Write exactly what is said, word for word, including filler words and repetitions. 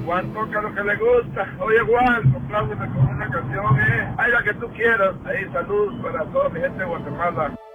Juan toca lo que le gusta. Oye, Juan, compláceme con una canción, eh. Ay, la que tú quieras. Ahí, salud para toda mi gente de Guatemala.